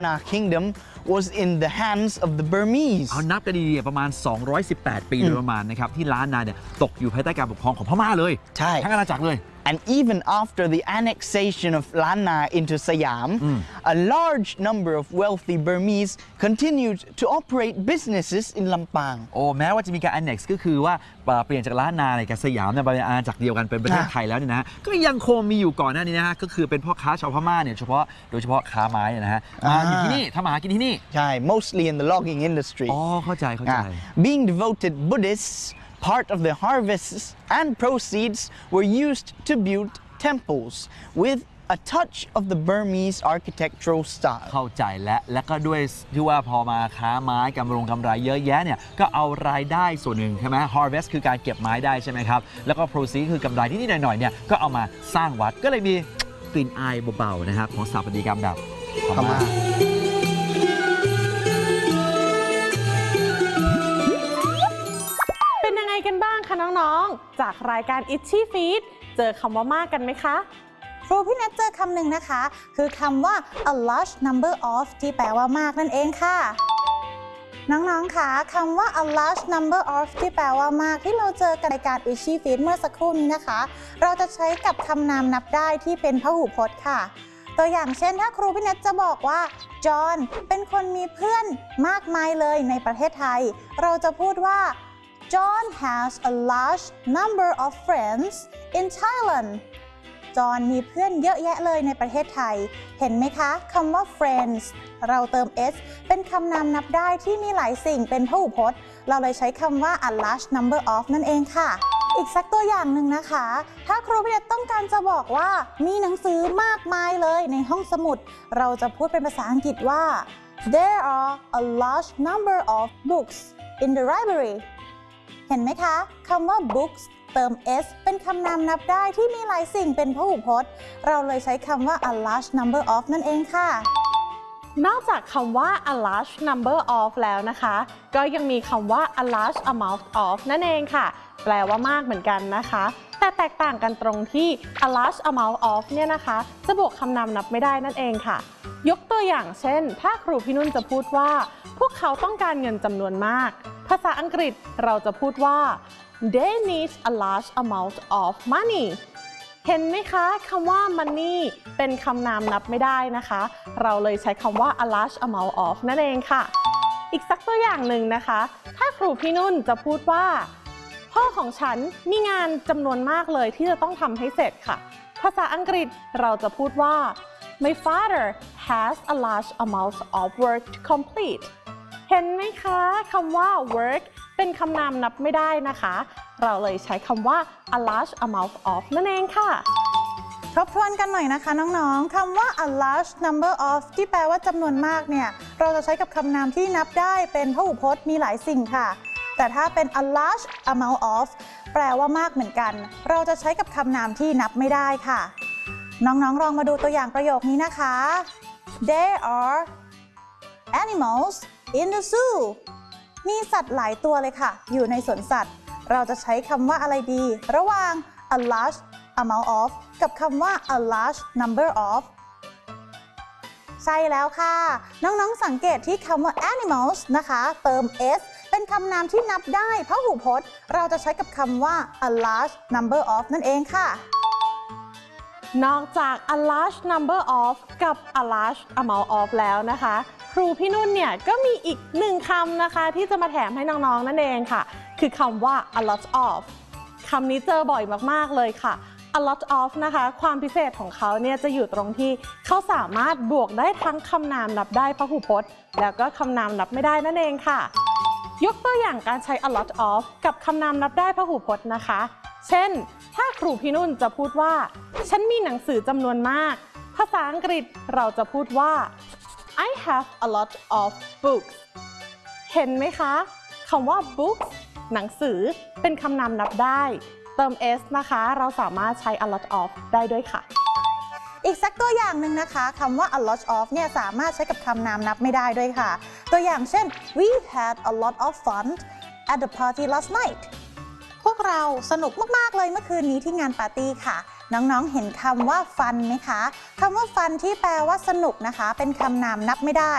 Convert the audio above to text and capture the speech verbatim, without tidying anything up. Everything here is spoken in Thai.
Kingdom was in the hands of the Burmese เอานับกันดีๆประมาณสองร้อยสิบแปดปีโดยประมาณนะครับที่ล้านนาเนี่ยตกอยู่ภายใต้การปกครองของพม่าเลยใช่ทั้งอาณาจักรเลย And even after the annexation of Lanna into Siam, mm. a large number of wealthy Burmese continued to operate businesses in Lampang. โอ้แม้ว่าจะมีการ annex ก็คือว่าเปลี่ยนจากล้านนาในกับสยามเนี่ยเป็นอาณาจักรเดียวกันเป็นประเทศไทยแล้วเนี่ยนะก็ยังคงมีอยู่ก่อนหน้านี้นะฮะก็คือเป็นพ่อค้าชาวพม่าเนี่ยเฉพาะโดยเฉพาะค้าไม้นะฮะมาอยู่ที่นี่ทำมาหากินที่นี่ใช่ mostly in the logging industry. อ๋อเข้าใจเข้าใจ Being devoted Buddhists, part of the harvests and proceeds were used to build temples with a touch of the Burmese architectural style เข้าใจและและก็ด้วยที่ว่าพอมาค้าไม้กำรงกำไรเยอะแยะเนี่ยก็เอารายได้ส่วนหนึ่งใช่ไหม harvest คือการเก็บไม้ได้ใช่ไหมครับแล้วก็ proceed คือกำไรนิดๆหน่อยๆเนี่ยก็เอามาสร้างวัดก็เลยมีกลิ่นอายเบาๆนะครับของสถาปัตยกรรมแบบพม่าเป็นยังไงกันบ้างคะน้องๆจากรายการ Itchy Feet เจอคำว่ามากกันไหมคะครูพี่แนทเจอคำหนึ่งนะคะคือคำว่า a large number of ที่แปลว่ามากนั่นเองค่ะน้องๆค่ะคำว่า a large number of ที่แปลว่ามากที่เราเจอกันในการ Itchy Feet เมื่อสักครู่นี้นะคะเราจะใช้กับคำนามนับได้ที่เป็นพหูพจน์ค่ะตัวอย่างเช่นถ้าครูพี่แนทจะบอกว่าจอห์นเป็นคนมีเพื่อนมากมายเลยในประเทศไทยเราจะพูดว่า John has a large number of friends in Thailand จอห์นมีเพื่อนเยอะแยะเลยในประเทศไทยเห็นไหมคะคำว่า friends เราเติม s เป็นคำนามนับได้ที่มีหลายสิ่งเป็นพหูพจน์เราเลยใช้คำว่า a large number of นั่นเองค่ะอีกสักตัวอย่างหนึ่งนะคะถ้าครูพี่แนทต้องการจะบอกว่ามีหนังสือมากมายเลยในห้องสมุดเราจะพูดเป็นภาษาอังกฤษว่า there are a large number of books in the library เห็นไหมคะคำว่า books เติม s เป็นคำนามนับได้ที่มีหลายสิ่งเป็นพหูพจน์เราเลยใช้คำว่า a large number of นั่นเองค่ะนอกจากคำว่า a large number of แล้วนะคะก็ยังมีคำว่า a large amount of นั่นเองค่ะแปลว่ามากเหมือนกันนะคะแต่แตกต่างกันตรงที่ a large amount of เนี่ยนะคะจะบวกคำนามนับไม่ได้นั่นเองค่ะยกตัวอย่างเช่นถ้าครูพี่นุ่นจะพูดว่าพวกเขาต้องการเงินจำนวนมากภาษาอังกฤษเราจะพูดว่า they need a large amount of money เห็นไหมคะคำว่า money เป็นคำนามนับไม่ได้นะคะเราเลยใช้คำว่า a large amount of นั่นเองค่ะอีกสักตัวอย่างหนึ่งนะคะถ้าครูพี่นุ่นจะพูดว่าพ่อของฉันมีงานจำนวนมากเลยที่จะต้องทำให้เสร็จค่ะภาษาอังกฤษเราจะพูดว่า my father has a large amount of work to complete เห็นไหมคะคำว่า work เป็นคำนามนับไม่ได้นะคะเราเลยใช้คำว่า a large amount of นั่นเองค่ะทบทวนกันหน่อยนะคะน้องๆคำว่า a large number of ที่แปลว่าจำนวนมากเนี่ยเราจะใช้กับคำนามที่นับได้เป็นพหูพจน์มีหลายสิ่งค่ะแต่ถ้าเป็น a large amount of แปลว่ามากเหมือนกันเราจะใช้กับคำนามที่นับไม่ได้ค่ะน้องๆลองมาดูตัวอย่างประโยคนี้นะคะ There are animals in the zoo มีสัตว์หลายตัวเลยค่ะอยู่ในสวนสัตว์เราจะใช้คำว่าอะไรดีระหว่าง a large amount of กับคำว่า a large number of ใช่แล้วค่ะน้องๆสังเกตที่คำว่า animals นะคะเติม s เป็นคำนามที่นับได้พหูพจน์เราจะใช้กับคำว่า a large number of นั่นเองค่ะนอกจาก a large number of กับ a large amount of แล้วนะคะครูพี่นุ่นเนี่ยก็มีอีกหนึ่งคำนะคะที่จะมาแถมให้น้องๆนั่นเองค่ะคือคำว่า a lot of คำนี้เจอบ่อยมากๆเลยค่ะ a lot of นะคะความพิเศษของเขาเนี่ยจะอยู่ตรงที่เขาสามารถบวกได้ทั้งคำนามนับได้พหูพจน์แล้วก็คำนามนับไม่ได้นั่นเองค่ะยกตัวอย่างการใช้ a lot of กับคำนามนับได้พหูพจน์นะคะเช่นถ้าครูพี่นุ่นจะพูดว่าฉันมีหนังสือจำนวนมากภาษาอังกฤษเราจะพูดว่า I have a lot of books เห็นไหมคะคำว่า books หนังสือเป็นคำนามนับได้เติม s นะคะเราสามารถใช้ a lot of ได้ด้วยค่ะอีกสักตัวอย่างหนึ่งนะคะคำว่า a lot of เนี่ยสามารถใช้กับคำนามนับไม่ได้ด้วยค่ะตัวอย่างเช่น we had a lot of fun at the party last night พวกเราสนุกมากๆเลยเมื่อคืนนี้ที่งานปาร์ตี้ค่ะน้องๆเห็นคำว่า fun ไหมคะคำว่า fun ที่แปลว่าสนุกนะคะเป็นคำนามนับไม่ได้